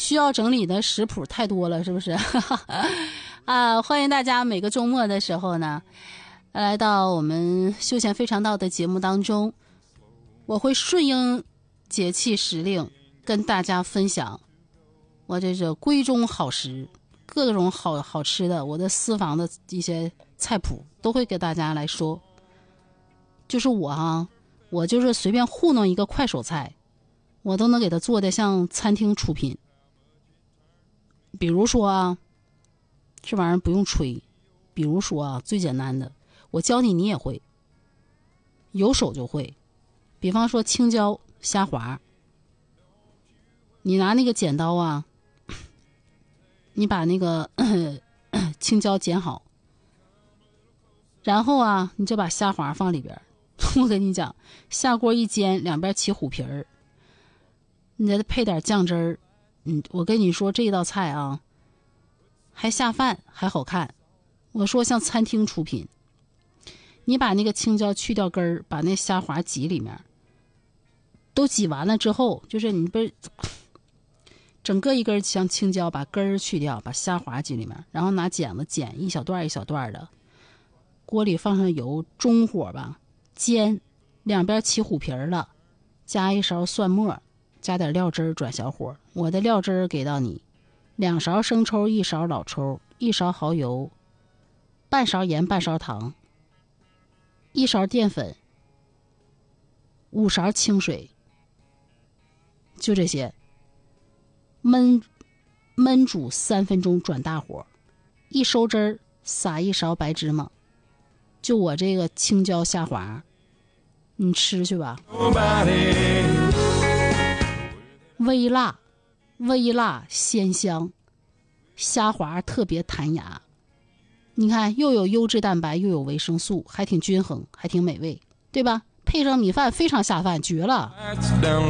需要整理的食谱太多了，是不是？啊，欢迎大家每个周末的时候呢，来到我们休闲非常道的节目当中，我会顺应节气时令，跟大家分享我这是闺中好食，各种好吃的，我的私房的一些菜谱都会给大家来说。就是我就是随便糊弄一个快手菜，我都能给它做的像餐厅出品。比如说这玩意儿不用吹，比如说最简单的，我教你也会，有手就会。比方说青椒虾滑，你拿那个剪刀你把那个青椒剪好，然后你就把虾滑放里边。我跟你讲，下锅一煎，两边起虎皮儿，你再配点酱汁儿。我跟你说这道菜还下饭还好看。我说像餐厅出品。你把那个青椒去掉根儿，把那虾滑挤里面，都挤完了之后，就是你不是整个一根像青椒，把根儿去掉，把虾滑挤里面，然后拿剪子剪一小段一小段的，锅里放上油，中火吧煎，两边起虎皮了，加一勺蒜末，加点料汁转小火。我的料汁给到你，2勺生抽，1勺老抽，1勺蚝油，半勺盐，半勺糖，1勺淀粉，5勺清水，就这些，焖煮3分钟，转大火，一收汁儿撒1勺白芝麻。就我这个青椒虾滑，你吃去吧。微辣鲜香，虾滑特别弹牙。你看又有优质蛋白，又有维生素，还挺均衡，还挺美味，对吧？配上米饭非常下饭，绝了。